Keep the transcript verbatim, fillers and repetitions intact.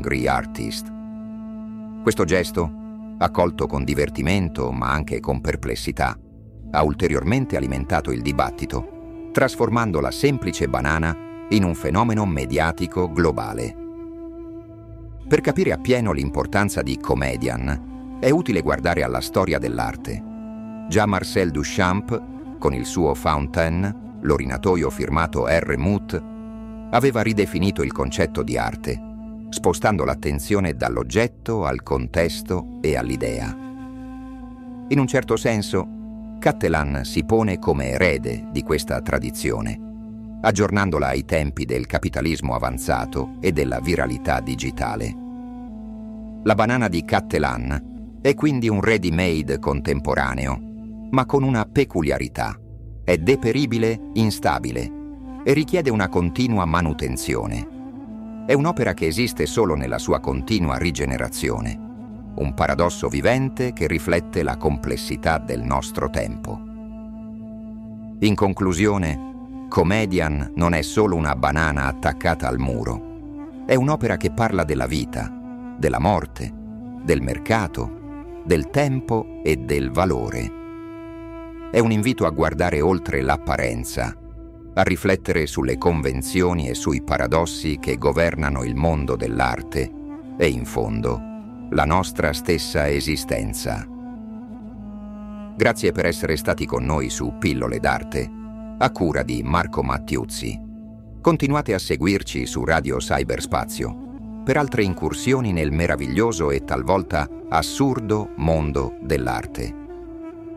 Angry Artist. Questo gesto, accolto con divertimento ma anche con perplessità, ha ulteriormente alimentato il dibattito, trasformando la semplice banana in un fenomeno mediatico globale. Per capire appieno l'importanza di Comedian, è utile guardare alla storia dell'arte. Già Marcel Duchamp, con il suo Fountain, l'orinatoio firmato R. Muth, aveva ridefinito il concetto di arte, spostando l'attenzione dall'oggetto al contesto e all'idea. In un certo senso, Cattelan si pone come erede di questa tradizione, aggiornandola ai tempi del capitalismo avanzato e della viralità digitale. La banana di Cattelan è quindi un ready-made contemporaneo, ma con una peculiarità: è deperibile, instabile e richiede una continua manutenzione. È un'opera che esiste solo nella sua continua rigenerazione, un paradosso vivente che riflette la complessità del nostro tempo. In conclusione, Comedian non è solo una banana attaccata al muro, è un'opera che parla della vita, della morte, del mercato, del tempo e del valore. È un invito a guardare oltre l'apparenza, a riflettere sulle convenzioni e sui paradossi che governano il mondo dell'arte e, in fondo, la nostra stessa esistenza. Grazie per essere stati con noi su Pillole d'Arte, a cura di Marco Mattiuzzi. Continuate a seguirci su Radio Cyberspazio per altre incursioni nel meraviglioso e talvolta assurdo mondo dell'arte.